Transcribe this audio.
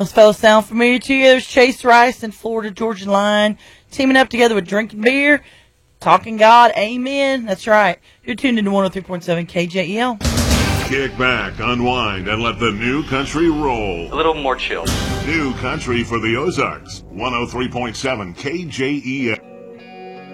Those fellas sound familiar to you. There's Chase Rice and Florida Georgia Line teaming up together with Drinking Beer, Talking God, Amen. That's right. You're tuned into 103.7 KJEL. Kick back, unwind, and let the new country roll. A little more chill. New country for the Ozarks. 103.7 KJEL.